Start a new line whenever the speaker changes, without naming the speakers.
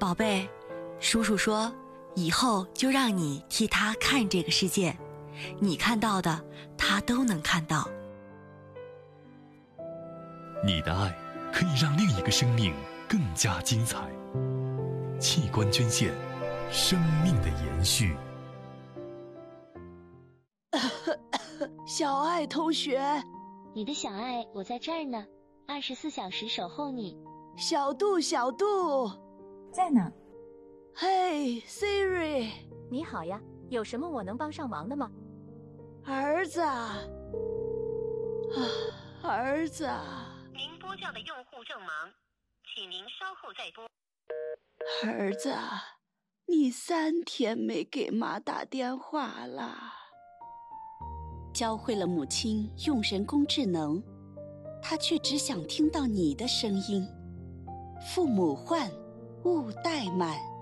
宝贝，叔叔说，以后就让你替他看这个世界，你看到的，他都能看到。
你的爱可以让另一个生命更加精彩。器官捐献，生命的延续。
小爱同学，
你的小爱，我在这儿呢，24小时守候你。
小杜，小杜，
在呢。
嘿 ，Siri，
你好呀，有什么我能帮上忙的吗？
儿子啊，儿子。
您拨叫的用户正忙，请您稍后再拨。
儿子，你3天没给妈打电话了。
教会了母亲用人工智能，她却只想听到你的声音。父母唤，勿怠慢。